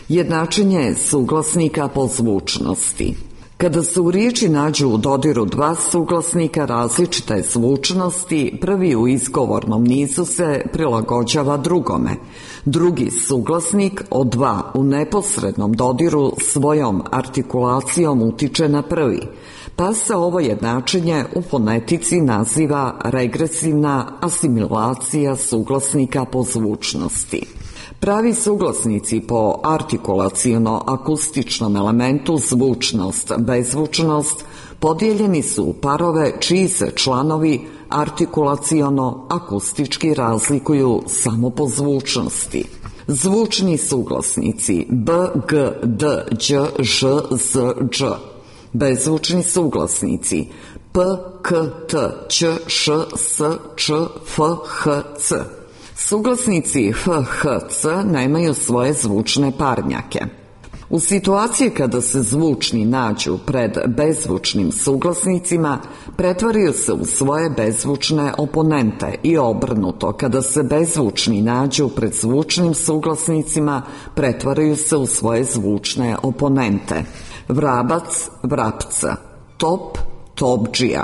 Jednačenje suglasnika po zvučnosti. Kada se u riječi nađu u dodiru dva suglasnika različite zvučnosti, prvi u izgovornom nizu se prilagođava drugome. Drugi suglasnik od dva u neposrednom dodiru svojom artikulacijom utiče na prvi, pa se ovo jednačenje u fonetici naziva regresivna asimilacija suglasnika po zvučnosti. Pravi suglasnici po artikulaciono-akustičnom elementu zvučnost, bezvučnost podijeljeni su u parove čiji se članovi artikulaciono-akustički razlikuju samo po zvučnosti. Zvučni suglasnici b, g, d, đ, ž, z, dž. Bezvučni suglasnici p, k, t, ć, š, s, č, f, h, c. Suglasnici f, h, c nemaju svoje zvučne parnjake. U situaciji kada se zvučni nađu pred bezvučnim suglasnicima, pretvaraju se u svoje bezvučne oponente i obrnuto, kada se bezvučni nađu pred zvučnim suglasnicima, pretvaraju se u svoje zvučne oponente. Vrabac, vrapca, top, topdžija,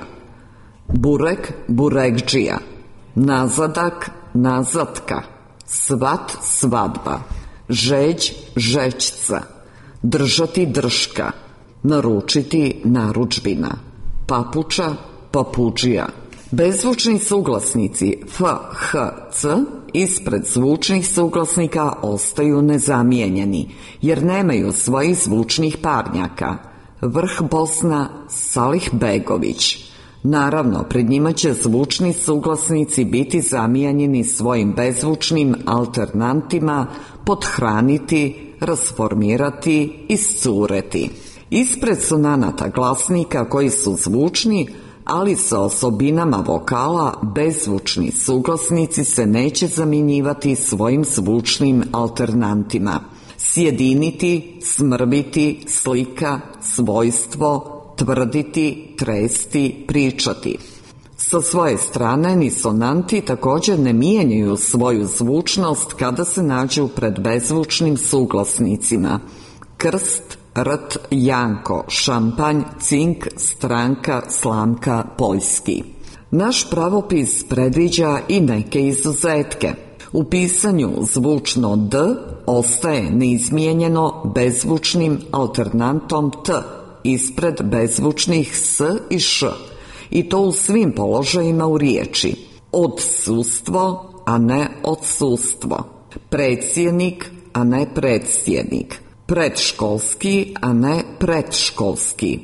burek, burekdžija, nazadak, nazatka, svat, svadba, žeđ, žećca, držati, drška, naručiti, narudžbina, papuča, papuđija. Bezvučni suglasnici f, h, c ispred zvučnih suglasnika ostaju nezamijenjeni, jer nemaju svojih zvučnih parnjaka. Vrh Bosna, Salih Begović. Naravno, pred njima će zvučni suglasnici biti zamijenjeni svojim bezvučnim alternantima, pothraniti, rasformirati, iscureti. Ispred sonanata glasnika koji su zvučni, ali sa osobinama vokala, bezvučni suglasnici se neće zamjenjivati svojim zvučnim alternantima. Sjediniti, smrviti, slika, svojstvo, tvrditi, tresti, pričati. Sa svoje strane nisonanti također ne mijenjaju svoju zvučnost kada se nađu pred bezvučnim suglasnicima. Krst, rt, janko, šampanj, cink, stranka, slamka, poljski. Naš pravopis predviđa i neke izuzetke. U pisanju zvučno d ostaje neizmijenjeno bezvučnim alternantom t ispred bezvučnih s i š, i to u svim položajima u riječi. Odsustvo, a ne odsustvo. Predsjednik, a ne predsjednik. Predškolski, a ne predškolski.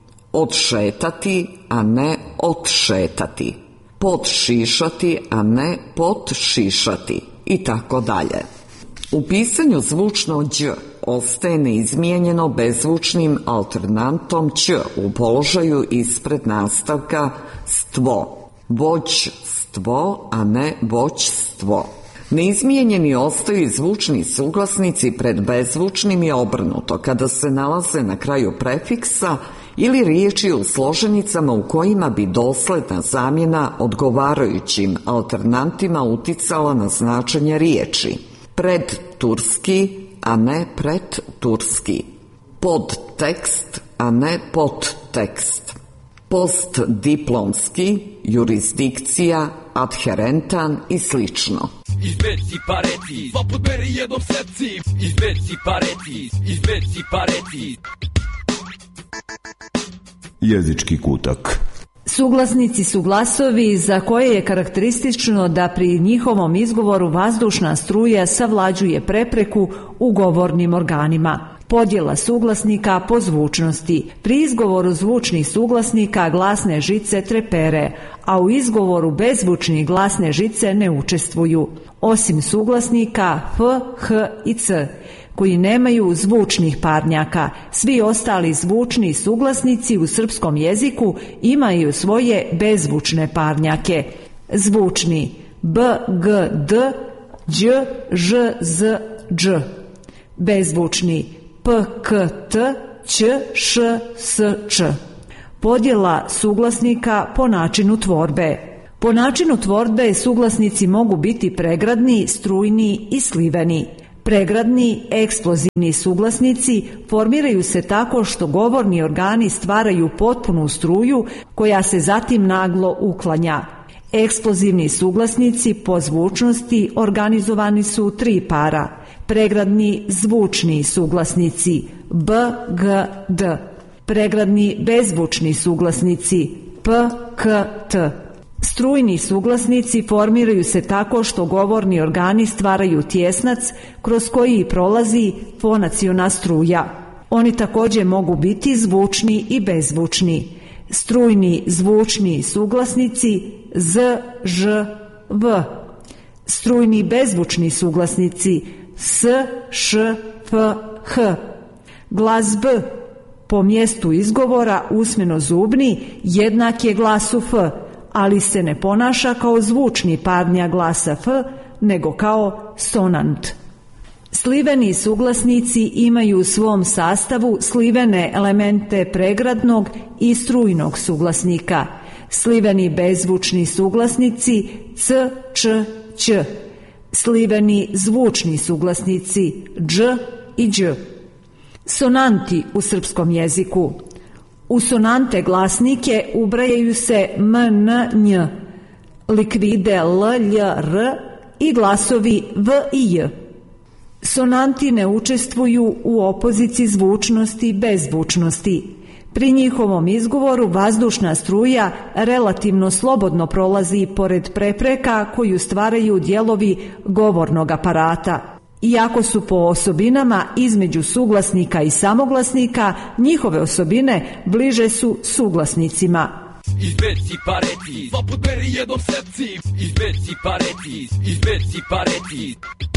Odšetati, a ne odšetati. Podšišati, a ne podšišati. I tako dalje. U pisanju zvučno đ ostaje neizmijenjeno bezvučnim alternantom ć u položaju ispred nastavka stvo. Vođstvo, a ne voćstvo. Neizmijenjeni ostaju i zvučni suglasnici pred bezvučnim i obrnuto kada se nalaze na kraju prefiksa ili riječi u složenicama u kojima bi dosledna zamjena odgovarajućim alternantima uticala na značenje riječi. Predturski, a ne predturski. Podtekst, a ne podtekst. Postdiplomski, jurisdikcija, adherentan i slično. Izbeci pareti, dva put meni jednom sepci. Izbeci pareti, izbeci pareti. Jezički kutak. Suglasnici su glasovi za koje je karakteristično da pri njihovom izgovoru vazdušna struja savlađuje prepreku u govornim organima. Podjela suglasnika po zvučnosti. Pri izgovoru zvučnih suglasnika glasne žice trepere, a u izgovoru bezzvučnih glasne žice ne učestvuju. Osim suglasnika f, h i c, koji nemaju zvučnih parnjaka, svi ostali zvučni suglasnici u srpskom jeziku imaju svoje bezzvučne parnjake. Zvučni b, g, d, đ, ž, z, dž. Bezzvučni p, k, t, ć, š, s, č. Podjela suglasnika po načinu tvorbe. Po načinu tvorbe suglasnici mogu biti pregradni, strujni i sliveni. Pregradni, eksplozivni suglasnici formiraju se tako što govorni organi stvaraju potpunu struju koja se zatim naglo uklanja. Eksplozivni suglasnici po zvučnosti organizovani su u 3 para. Pregradni zvučni suglasnici B, G, D. Pregradni bezzvučni suglasnici P, K, T. Strujni suglasnici formiraju se tako što govorni organi stvaraju tjesnac kroz koji prolazi fonaciona struja. Oni također mogu biti zvučni i bezzvučni. Strujni zvučni suglasnici Z, Ž, V. Strujni bezzvučni suglasnici S, Š, F, H. Glas B po mjestu izgovora usmeno-zubni jednak je glasu F, ali se ne ponaša kao zvučni parnja glasa F, nego kao sonant. Sliveni suglasnici imaju u svom sastavu slivene elemente pregradnog i strujnog suglasnika. Sliveni bezzvučni suglasnici C, Č, Ć. Sliveni zvučni suglasnici Dž i Đ. Sonanti u srpskom jeziku. U sonante glasnike ubrajaju se M, N, Nj, likvide L, Lj, R i glasovi V i J. Sonanti ne učestvuju u opoziciji zvučnosti i bezzvučnosti. Pri njihovom izgovoru vazdušna struja relativno slobodno prolazi pored prepreka koju stvaraju dijelovi govornog aparata. Iako su po osobinama između suglasnika i samoglasnika, njihove osobine bliže su suglasnicima. Izbeci pareti, dva put beri jednom seci. Izbeci pareti, izbeci pareti.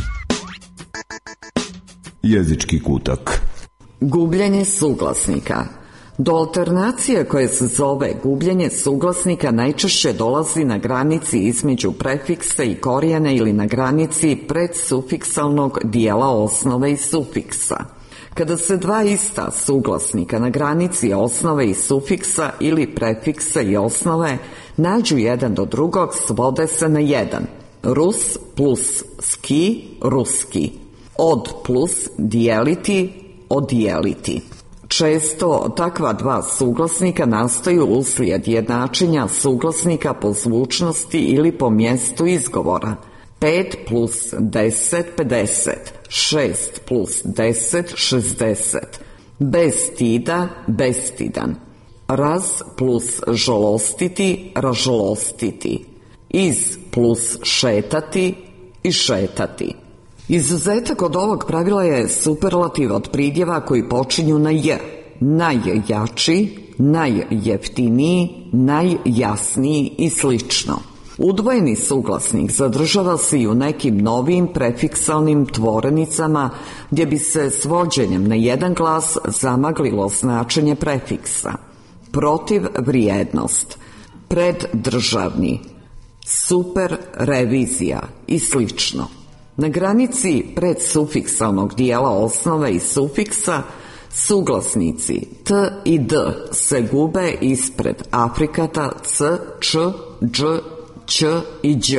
Jezički kutak. Gubljenje suglasnika. Do alternacije koje se zove gubljenje suglasnika najčešće dolazi na granici između prefiksa i korijena ili na granici predsufiksalnog dijela osnove i sufiksa. Kada se dva ista suglasnika na granici osnove i sufiksa ili prefiksa i osnove nađu jedan do drugog, svode se na jedan. Rus plus ski, ruski. Od plus dijeliti, odijeliti. Često takva dva suglasnika nastaju uslijed jednačenja suglasnika po zvučnosti ili po mjestu izgovora. 5 plus 10, 50. 6 plus 10, 60. Bez stida, bestidan. Raz plus žalostiti, ražalostiti. Iz plus šetati i šetati. Izuzetak od ovog pravila je superlativ od pridjeva koji počinju na j. Najjači, najjeftiniji, najjasniji i slično. Udvojeni suglasnik zadržava se i u nekim novim prefiksalnim tvorenicama gdje bi se svođenjem na jedan glas zamaglilo značenje prefiksa. Protiv vrijednost, preddržavni, super revizija i slično. Na granici predsufiksalnog dijela osnove i sufiksa suglasnici t i d se gube ispred afrikata c, č, dž, ć i đ.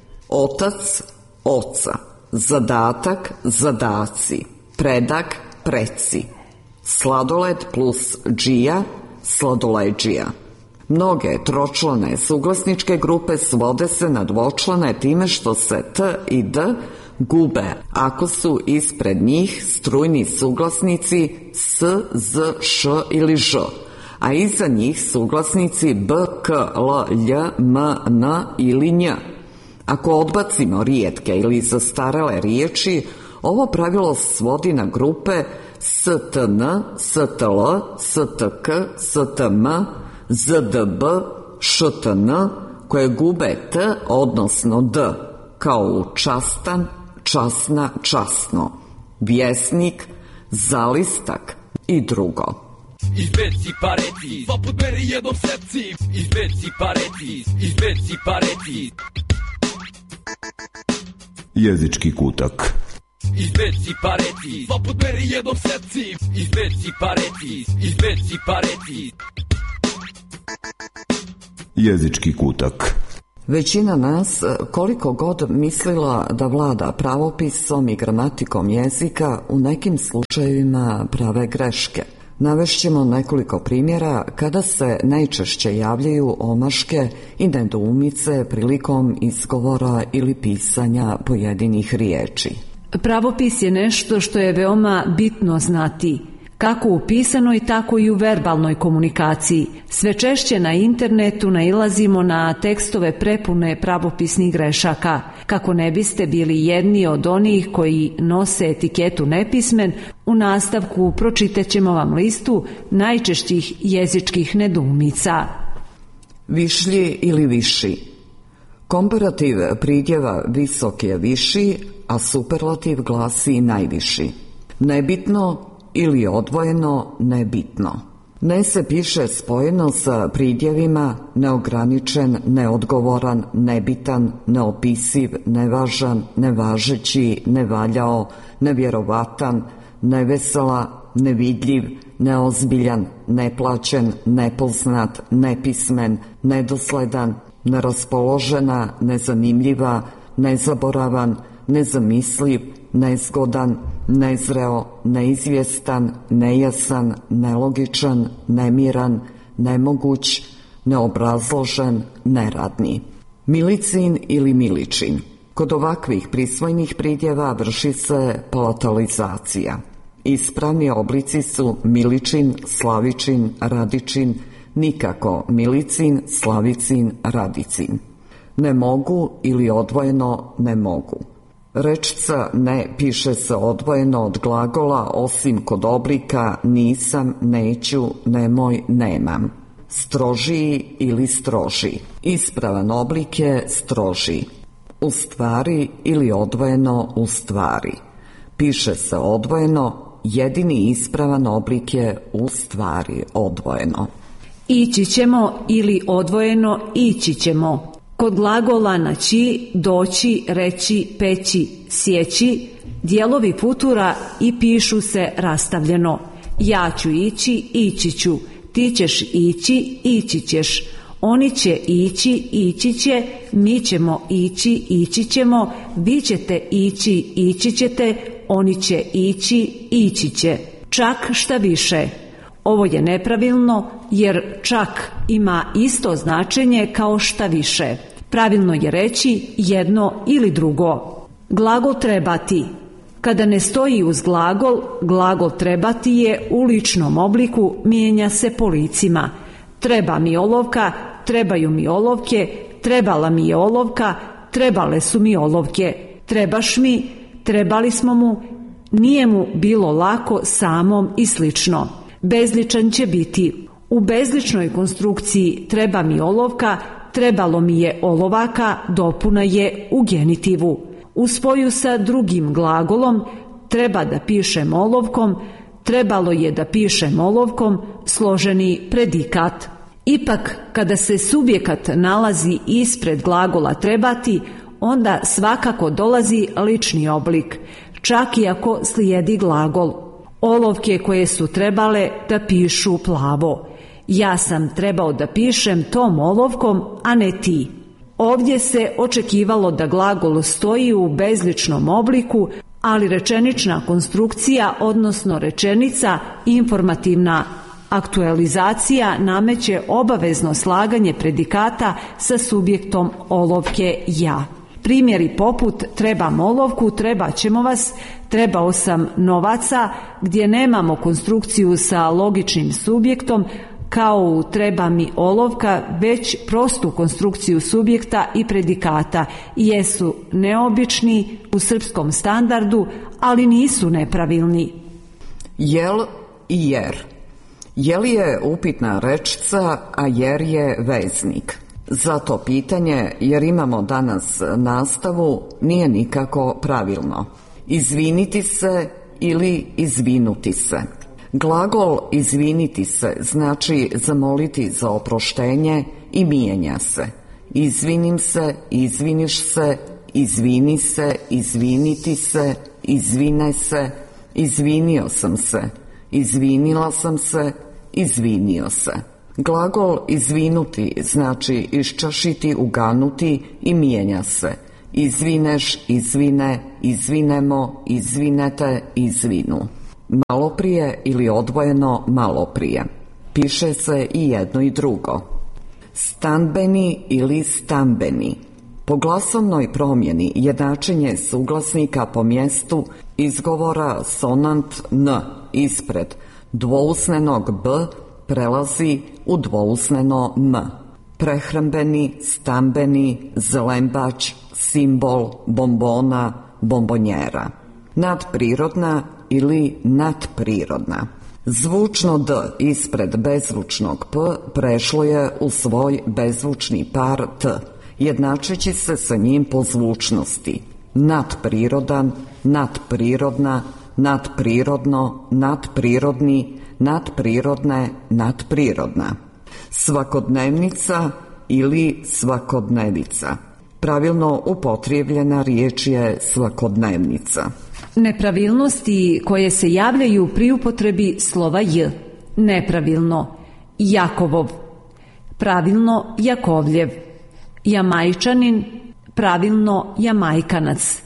Otac, oca. Zadatak, zadaci. Predak, preci. Sladoled plus džija, sladoleđija. Mnoge tročlane suglasničke grupe svode se na dvočlane time što se t i d gube ako su ispred njih strujni suglasnici s, z, š ili ž, a iza njih suglasnici b, k, l, lj, m, n ili nj. Ako odbacimo rijetke ili zastarele riječi, ovo pravilo svodi na grupe stn, stl, stk, stm, zdb, štn, koje gube t, odnosno d, kao u častan, časna, časno, vjesnik, zalistak i drugo. Izbeci pareti, dva put beri jednom seci. Izbeci pareti, izbeci pareti. Jezički kutak. Izbeci pareti, dva put beri jednom seci. Izbeci pareti, izbeci pareti. Jezički kutak. Većina nas, koliko god mislila da vlada pravopisom i gramatikom jezika, u nekim slučajevima prave greške. Navešćemo nekoliko primjera kada se najčešće javljaju omaške i nedoumice prilikom izgovora ili pisanja pojedinih riječi. Pravopis je nešto što je veoma bitno znati, kako u pisanoj, tako i u verbalnoj komunikaciji. Sve češće na internetu nailazimo na tekstove prepune pravopisnih grešaka. Kako ne biste bili jedni od onih koji nose etiketu nepismen, u nastavku pročitat ćemo vam listu najčešćih jezičkih nedoumica. Višlji ili viši. Komparativ pridjeva visok je viši, a superlativ glasi najviši. Nebitno ili odvojeno nebitno. Ne se piše spojeno sa pridjevima neograničen, neodgovoran, nebitan, neopisiv, nevažan, nevažeći, nevaljao, nevjerovatan, nevesela, nevidljiv, neozbiljan, neplaćen, nepoznat, nepismen, nedosledan, neraspoložena, nezanimljiva, nezaboravan, nezamisliv, nezgodan, nezreo, neizvjestan, nejasan, nelogičan, nemiran, nemoguć, neobrazložen, neradni. Milicin ili miličin. Kod ovakvih prisvojnih pridjeva vrši se palatalizacija. Ispravni oblici su miličin, slavičin, radičin, nikako milicin, slavicin, radicin. Ne mogu ili odvojeno ne mogu. Rečca ne piše se odvojeno od glagola osim kod oblika nisam, neću, nemoj, nemam. Strožiji ili stroži. Ispravan oblik je stroži. U stvari ili odvojeno u stvari. Piše se odvojeno, jedini ispravan oblik je u stvari odvojeno. Ići ćemo ili odvojeno ići ćemo. Kod glagola naći, doći, reći, peći, sjeći, dijelovi futura i pišu se rastavljeno. Ja ću ići, ići ću. Ti ćeš ići, ići ćeš. Oni će ići, ići će. Mi ćemo ići, ići ćemo. Vi ćete ići, ići ćete. Oni će ići, ići će. Čak šta više. Ovo je nepravilno jer čak ima isto značenje kao šta više. Pravilno je reći jedno ili drugo. Glagol trebati. Kada ne stoji uz glagol, glagol trebati je u ličnom obliku, mijenja se po licima. Treba mi olovka, trebaju mi olovke, trebala mi je olovka, trebale su mi olovke. Trebaš mi, trebali smo mu, nije mu bilo lako samom i slično. Bezličan će biti. U bezličnoj konstrukciji treba mi olovka, trebalo mi je olovaka, dopuna je u genitivu. U spoju sa drugim glagolom treba da pišem olovkom, trebalo je da pišem olovkom, složeni predikat. Ipak, kada se subjekat nalazi ispred glagola trebati, onda svakako dolazi lični oblik, čak i ako slijedi glagol. Olovke koje su trebale da pišu plavo. Ja sam trebao da pišem tom olovkom, a ne ti. Ovdje se očekivalo da glagol stoji u bezličnom obliku, ali rečenična konstrukcija, odnosno rečenica, informativna aktualizacija nameće obavezno slaganje predikata sa subjektom olovke ja. Primjeri poput trebam olovku, trebat ćemo vas, trebao sam novaca, gdje nemamo konstrukciju sa logičnim subjektom, kao u treba mi olovka, već prostu konstrukciju subjekta i predikata, jesu neobični u srpskom standardu, ali nisu nepravilni. Jel i jer. Jel je upitna rečca, a jer je veznik. Zato pitanje, jer imamo danas nastavu, nije nikako pravilno. Izviniti se ili izvinuti se. Glagol izviniti se znači zamoliti za oproštenje i mijenja se. Izvinim se, izviniš se, izvini se, izviniti se, izvine se, izvinio sam se, izvinila sam se, izvinio se. Glagol izvinuti znači iščašiti, uganuti i mijenja se. Izvineš, izvine, izvinemo, izvinete, izvinu. Maloprije ili odvojeno maloprije. Piše se i jedno i drugo. Stanbeni ili stambeni. Po glasovnoj promjeni jednačenje suglasnika po mjestu izgovora sonant n ispred dvousnenog b prelazi u dvousneno m. Prehrambeni, stambeni, zlembač, simbol, bombona, bombonjera. Nadprirodna ili nadprirodna. Zvučno d ispred bezvučnog p prešlo je u svoj bezvučni par t, jednačeći se sa njim po zvučnosti. Nadprirodan, nadprirodna, nadprirodno, nadprirodni, nadprirodne, nadprirodna. Svakodnevnica ili svakodnevica. Pravilno upotrijebljena riječ je svakodnevnica. Nepravilnosti koje se javljaju pri upotrebi slova j. Nepravilno Jakovov, pravilno Jakovljev. Jamajčanin, pravilno Jamajkanac.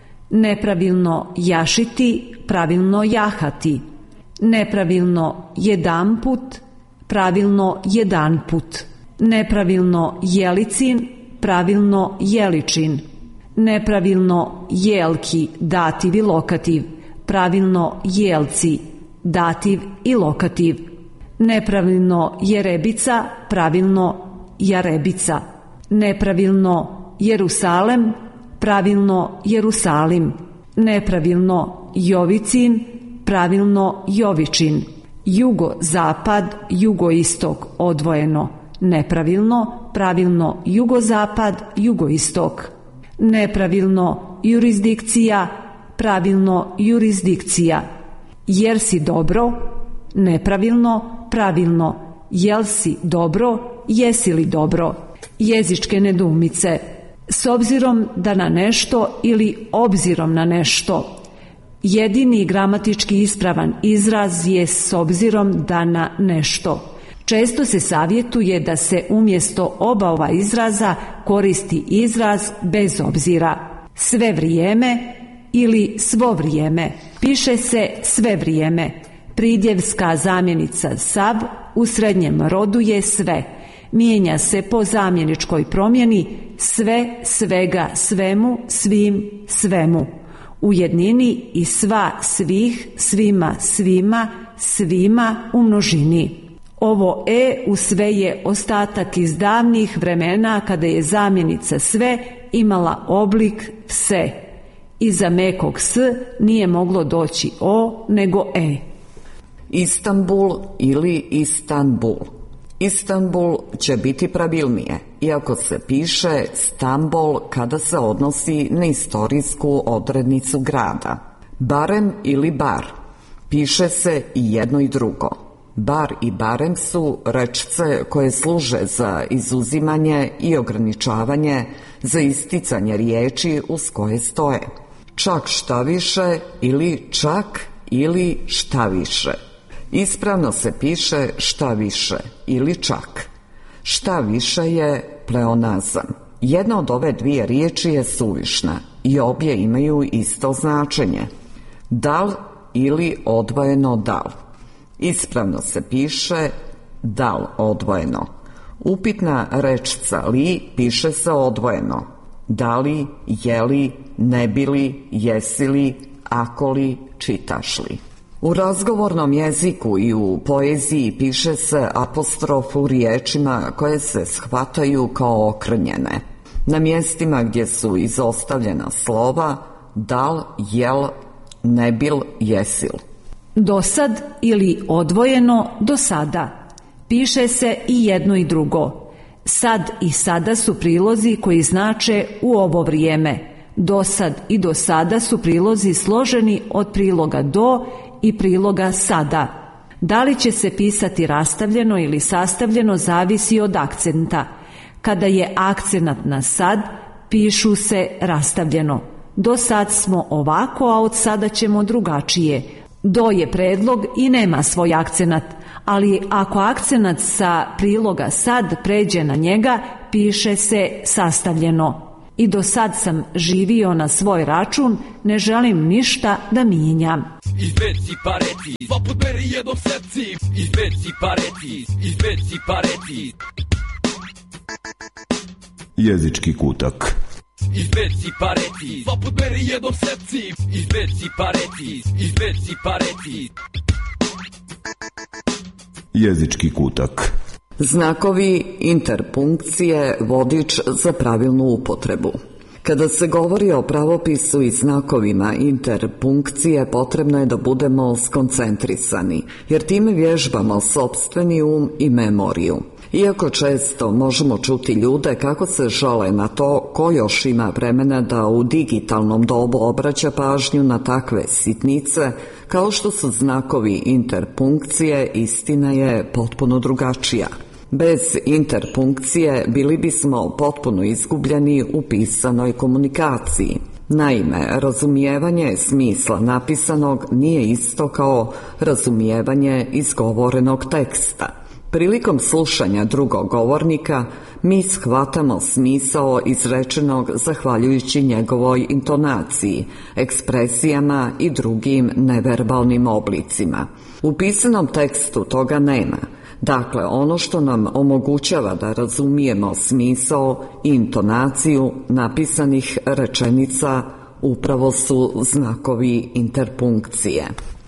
Nepravilno jašiti, pravilno jahati. Nepravilno jedanput, pravilno jedanput. Nepravilno jelicin, pravilno jeličin. Nepravilno jelki, dativ i lokativ, pravilno jelci, dativ i lokativ. Nepravilno jerebica, pravilno jarebica. Nepravilno Jerusalem, pravilno Jerusalim. Nepravilno Jovicin, pravilno Jovičin. Jugozapad, jugoistok, odvojeno. Nepravilno, pravilno jugozapad, jugoistok. Nepravilno jurisdikcija, pravilno jurisdikcija. Jer si dobro, nepravilno, pravilno. Jel si dobro, jesi li dobro. Jezičke nedoumice. S obzirom da na nešto ili obzirom na nešto. Jedini gramatički ispravan izraz je s obzirom da na nešto. Često se savjetuje da se umjesto oba ova izraza koristi izraz bez obzira. Sve vrijeme ili svo vrijeme. Piše se sve vrijeme. Pridjevska zamjenica sav u srednjem rodu je sve. Mijenja se po zamjeničkoj promjeni sve, svega, svemu, svim, svemu. U jednini i sva, svih, svima, svima, svima u množini. Ovo e u sve je ostatak iz davnih vremena kada je zamjenica sve imala oblik vse. Iza mekog s nije moglo doći o nego e. Istanbul ili Istanbul. Istanbul će biti pravilnije, iako se piše Stambol kada se odnosi na istorijsku odrednicu grada. Barem ili bar. Piše se i jedno i drugo. Bar i barem su rečce koje služe za izuzimanje i ograničavanje, za isticanje riječi uz koje stoje. Čak šta više ili čak ili šta više. Ispravno se piše šta više ili čak. Šta više je pleonazam. Jedna od ove dvije riječi je suvišna i obje imaju isto značenje. Dal ili odvojeno dal. Ispravno se piše dal odvojeno. Upitna rečca li piše se odvojeno. Da li, je li, ne bi li, jesi li, ako li, čitaš li. U razgovornom jeziku i u poeziji piše se apostrof u riječima koje se shvataju kao okrnjene. Na mjestima gdje su izostavljena slova dal, jel, ne bil, jesil. Dosad ili odvojeno do sada. Piše se i jedno i drugo. Sad i sada su prilozi koji znače u ovo vrijeme. Dosad i do sada su prilozi složeni od priloga do i priloga sada. Da li će se pisati rastavljeno ili sastavljeno zavisi od akcenta. Kada je akcenat na sad, pišu se rastavljeno. Do sad smo ovako, a od sada ćemo drugačije. Do je predlog i nema svoj akcenat, ali ako akcenat sa priloga sad pređe na njega, piše se sastavljeno. I do sad sam živio na svoj račun, ne želim ništa da mijenjam. Izbeci pareti, dva put beri jednom sepci. Izbeci pareti, izbeci pareti. Jezički kutak. Izbeci pareti, dva put beri jednom sepci. Izbeci pareti, izbeci pareti. Jezički kutak. Znakovi interpunkcije vodič za pravilnu upotrebu. Kada se govori o pravopisu i znakovima interpunkcije, potrebno je da budemo skoncentrisani, jer time vježbamo sopstveni um i memoriju. Iako često možemo čuti ljude kako se žale na to ko još ima vremena da u digitalnom dobu obraća pažnju na takve sitnice, kao što su znakovi interpunkcije, istina je potpuno drugačija. Bez interpunkcije bili bismo potpuno izgubljeni u pisanoj komunikaciji. Naime, razumijevanje smisla napisanog nije isto kao razumijevanje izgovorenog teksta. Prilikom slušanja drugog govornika mi shvatamo smisao izrečenog zahvaljujući njegovoj intonaciji, ekspresijama i drugim neverbalnim oblicima. U pisanom tekstu toga nema. Dakle, ono što nam omogućava da razumijemo smisao i intonaciju napisanih rečenica upravo su znakovi interpunkcije.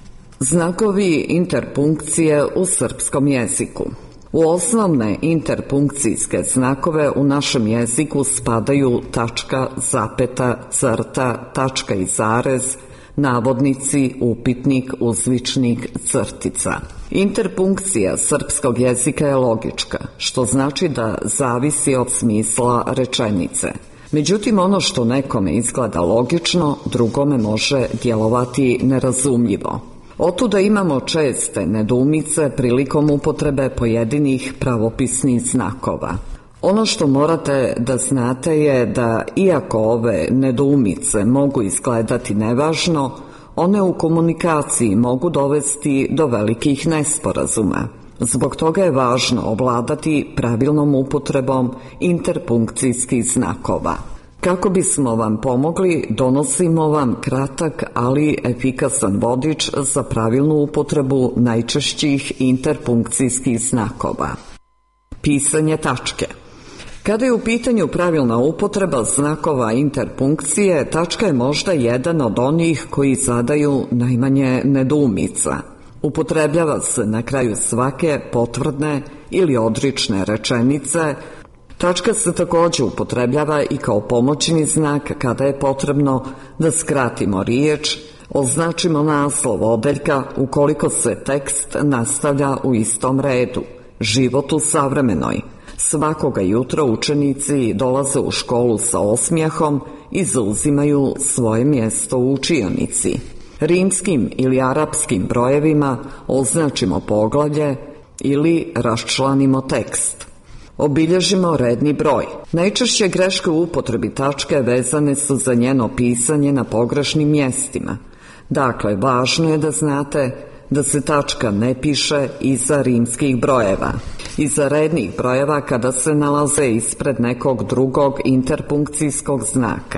Znakovi interpunkcije u srpskom jeziku. U osnovne interpunkcijske znakove u našem jeziku spadaju tačka, zapeta, crta, tačka i zarez, navodnici, upitnik, uzvičnik, crtica. Interpunkcija srpskog jezika je logička, što znači da zavisi od smisla rečenice. Međutim, ono što nekome izgleda logično, drugome može djelovati nerazumljivo. Otuda imamo česte nedoumice prilikom upotrebe pojedinih pravopisnih znakova. Ono što morate da znate je da iako ove nedoumice mogu izgledati nevažno, one u komunikaciji mogu dovesti do velikih nesporazuma. Zbog toga je važno ovladati pravilnom upotrebom interpunkcijskih znakova. Kako bismo vam pomogli, donosimo vam kratak, ali efikasan vodič za pravilnu upotrebu najčešćih interpunkcijskih znakova. Pisanje tačke. Kada je u pitanju pravilna upotreba znakova interpunkcije, tačka je možda jedan od onih koji zadaju najmanje nedoumica. Upotrebljava se na kraju svake potvrdne ili odrične rečenice. Tačka se također upotrebljava i kao pomoćni znak kada je potrebno da skratimo riječ, označimo naslov odeljka ukoliko se tekst nastavlja u istom redu. Život u savremenoj. Svakoga jutra učenici dolaze u školu sa osmijehom i zauzimaju svoje mjesto u učionici. Rimskim ili arapskim brojevima označimo poglavlje ili raščlanimo tekst. Obilježimo redni broj. Najčešće greške u upotrebi tačke vezane su za njeno pisanje na pogrešnim mjestima. Dakle, važno je da znate da se tačka ne piše iza rimskih brojeva. Iza rednih brojeva kada se nalaze ispred nekog drugog interpunkcijskog znaka.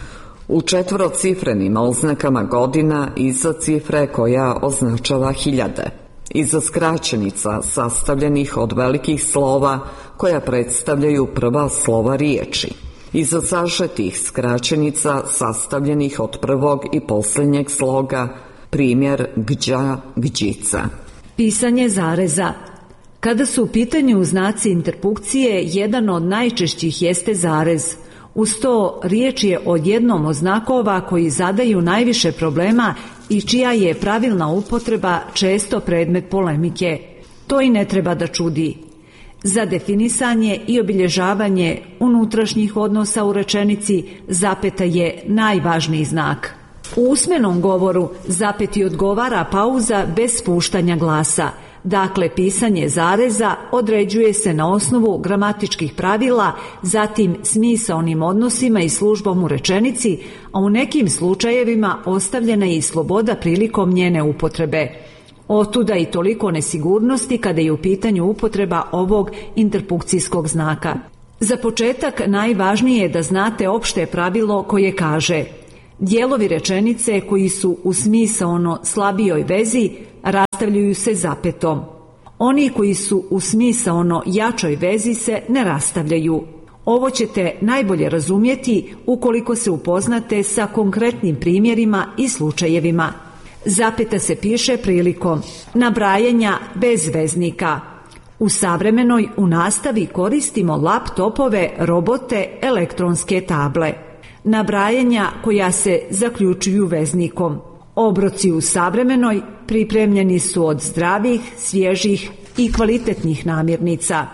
U četverocifrenim oznakama godina iza cifre koja označava hiljade. Iza skraćenica sastavljenih od velikih slova koja predstavljaju prva slova riječi. Iza sažetih skraćenica sastavljenih od prvog i posljednjeg sloga, primjer gđa, gđica. Pisanje zareza. Kada su u pitanju znaci interpunkcije, jedan od najčešćih jeste zarez. Uz to riječ je o jednom od znakova koji zadaju najviše problema i čija je pravilna upotreba često predmet polemike. To i ne treba da čudi. Za definisanje i obilježavanje unutrašnjih odnosa u rečenici zapeta je najvažniji znak. U usmenom govoru zapeti odgovara pauza bez spuštanja glasa. Dakle, pisanje zareza određuje se na osnovu gramatičkih pravila, zatim smisaonim odnosima i službom u rečenici, a u nekim slučajevima ostavljena je i sloboda prilikom njene upotrebe. Otuda i toliko nesigurnosti kada je u pitanju upotreba ovog interpunkcijskog znaka. Za početak najvažnije je da znate opšte pravilo koje kaže: dijelovi rečenice koji su u smisaono slabijoj vezi rastavljaju se zapetom. Oni koji su u smisaono jačoj vezi se ne rastavljaju. Ovo ćete najbolje razumjeti ukoliko se upoznate sa konkretnim primjerima i slučajevima. Zapeta se piše prilikom nabrajanja bez veznika. U savremenoj u nastavi koristimo laptopove, robote, elektronske table. Nabrajanja koja se zaključuju veznikom. Obroci u savremenoj pripremljeni su od zdravih, svježih i kvalitetnih namirnica.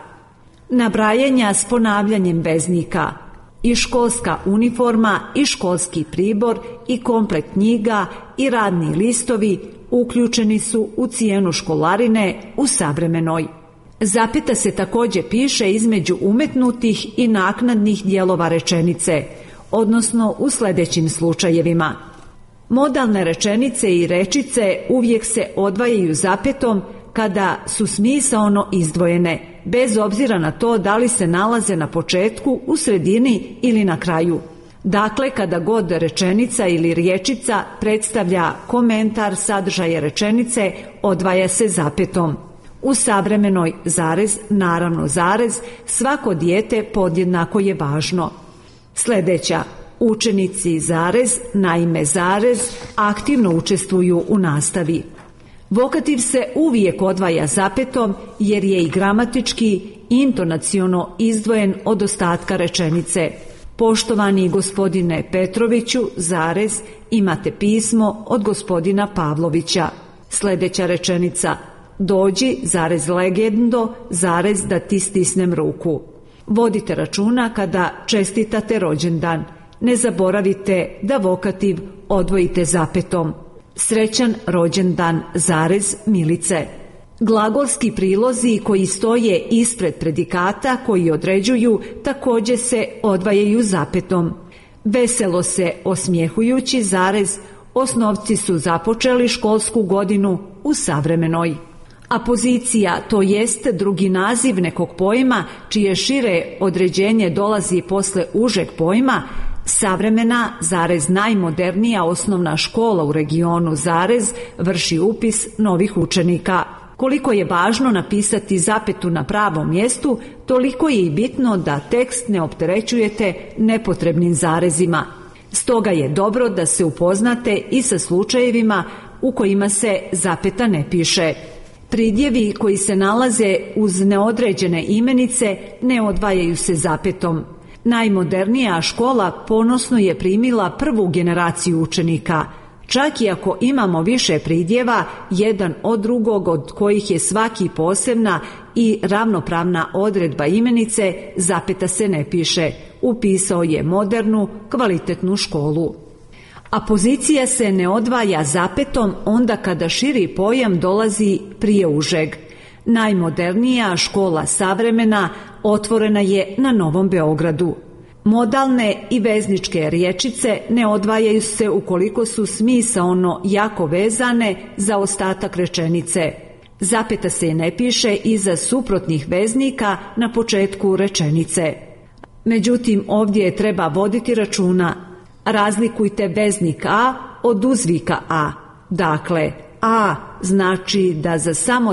Nabrajanja s ponavljanjem veznika. I školska uniforma, i školski pribor, i komplet knjiga, i radni listovi uključeni su u cijenu školarine u savremenoj. Zapeta se također piše između umetnutih i naknadnih dijelova rečenice, odnosno u sljedećim slučajevima. Modalne rečenice i rečice uvijek se odvajaju zapetom kada su smisaono izdvojene, bez obzira na to da li se nalaze na početku, u sredini ili na kraju. Dakle, kada god rečenica ili riječica predstavlja komentar sadržaja rečenice, odvaja se zapetom. U savremenoj zarez, naravno zarez, svako dijete podjednako je važno. Sljedeća. Učenici zarez, naime zarez, aktivno učestvuju u nastavi. Vokativ se uvijek odvaja zapetom jer je i gramatički i intonaciono izdvojen od ostatka rečenice. Poštovani gospodine Petroviću, zarez, imate pismo od gospodina Pavlovića. Sljedeća rečenica. Dođi, zarez legendo, zarez da ti stisnem ruku. Vodite računa kada čestitate rođendan. Ne zaboravite da vokativ odvojite zapetom. Srećan rođendan, zarez, Milice. Glagolski prilozi koji stoje ispred predikata koji određuju također se odvajaju zapetom. Veselo se osmijehujući, zarez, osnovci su započeli školsku godinu u savremenoj. Apozicija, to jest drugi naziv nekog pojma čije šire određenje dolazi posle užeg pojma, savremena, zarez, najmodernija osnovna škola u regionu, zarez, vrši upis novih učenika. Koliko je važno napisati zapetu na pravom mjestu, toliko je i bitno da tekst ne opterećujete nepotrebnim zarezima. Stoga je dobro da se upoznate i sa slučajevima u kojima se zapeta ne piše. Pridjevi koji se nalaze uz neodređene imenice ne odvajaju se zapetom. Najmodernija škola ponosno je primila prvu generaciju učenika. Čak i ako imamo više pridjeva, jedan od drugog od kojih je svaki posebna i ravnopravna odredba imenice, zapeta se ne piše. Upisao je modernu, kvalitetnu školu. Apozicija se ne odvaja zapetom onda kada širi pojam dolazi prije užeg. Najmodernija škola savremena otvorena je na Novom Beogradu. Modalne i vezničke riječice ne odvajaju se ukoliko su smisaono jako vezane za ostatak rečenice. Zapeta se ne piše iza suprotnih veznika na početku rečenice. Međutim, ovdje treba voditi računa. Razlikujte veznik A od uzvika A. Dakle, A znači da za samo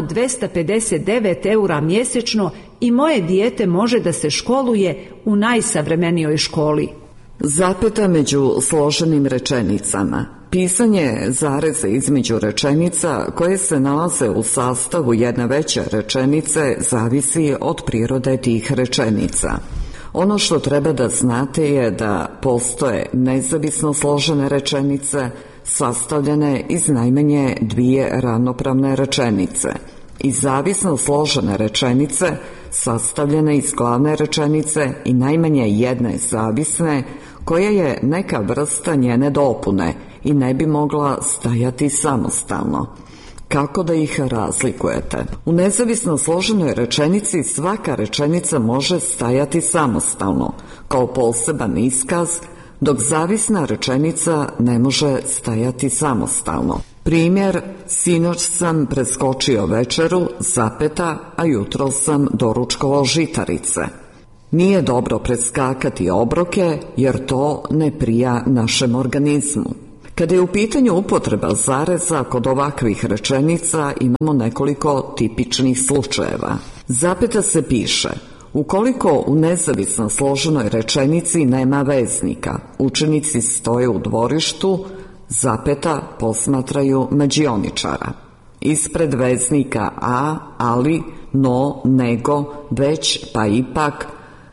259 eura mjesečno i moje dijete može da se školuje u najsavremenijoj školi. Zapeta među složenim rečenicama. Pisanje zareza između rečenica koje se nalaze u sastavu jedne veće rečenice zavisi od prirode tih rečenica. Ono što treba da znate je da postoje nezavisno složene rečenice sastavljene iz najmanje dvije ravnopravne rečenice i zavisno složene rečenice sastavljene iz glavne rečenice i najmanje jedne zavisne koja je neka vrsta njene dopune i ne bi mogla stajati samostalno. Kako da ih razlikujete? U nezavisno složenoj rečenici svaka rečenica može stajati samostalno, kao poseban iskaz, dok zavisna rečenica ne može stajati samostalno. Primjer, sinoć sam preskočio večeru, zapeta, a jutro sam doručkovao žitarice. Nije dobro preskakati obroke, jer to ne prija našem organizmu. Kada je u pitanju upotreba zareza, kod ovakvih rečenica imamo nekoliko tipičnih slučajeva. Zapeta se piše: ukoliko u nezavisno složenoj rečenici nema veznika, učenici stoje u dvorištu, zapeta, posmatraju mađioničara. Ispred veznika a, ali, no, nego, već, pa ipak,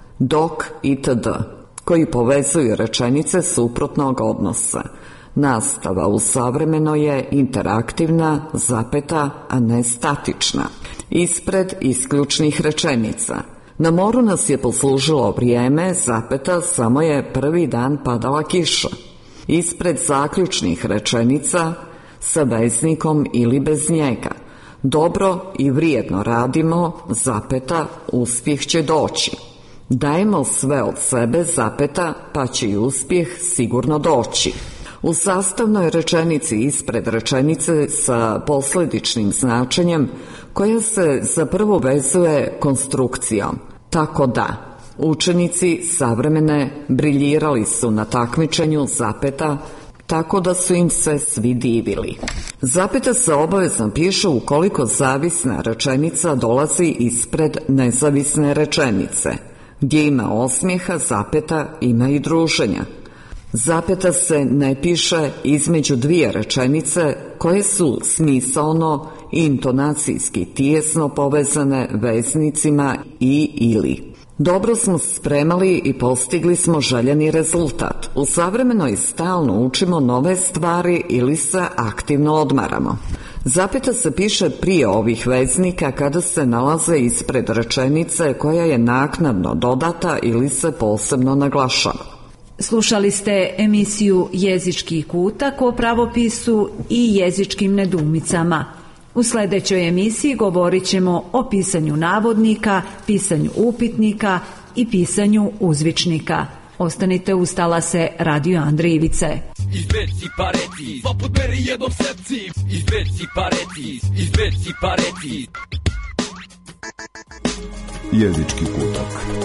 dok itd., koji povezuju rečenice suprotnog odnosa. Nastava u savremeno je interaktivna, zapeta, a ne statična. Ispred isključnih rečenica: na moru nas je poslužilo vrijeme, zapeta, samo je prvi dan padala kiša. Ispred zaključnih rečenica sa veznikom ili bez njega: dobro i vrijedno radimo, zapeta, uspjeh će doći. Dajemo sve od sebe, zapeta, pa će i uspjeh sigurno doći. U sastavnoj rečenici ispred rečenice sa posljedičnim značenjem koja se za prvo vezuje konstrukcijom, tako da učenici savremene briljirali su na takmičenju, zapeta, tako da su im se svi divili. Zapeta se obavezno piše ukoliko zavisna rečenica dolazi ispred nezavisne rečenice. Gdje ima osmijeha, zapeta, ima i druženja. Zapeta se ne piše između dvije rečenice koje su smisaono i intonacijski tijesno povezane veznicima i ili. Dobro smo spremali i postigli smo željeni rezultat. U savremenoj stalno učimo nove stvari ili se aktivno odmaramo. Zapeta se piše prije ovih veznika kada se nalaze ispred rečenice koja je naknadno dodata ili se posebno naglašava. Slušali ste emisiju Jezički kutak o pravopisu i jezičkim nedoumicama. U sljedećoj emisiji govorit ćemo o pisanju navodnika, pisanju upitnika i pisanju uzvičnika. Ostanite uz talase Radio Andrijevice. Izbeci pareti, poput beri jednom sepci. Izbeci pareti, izbeci pareti. Jezički kutak.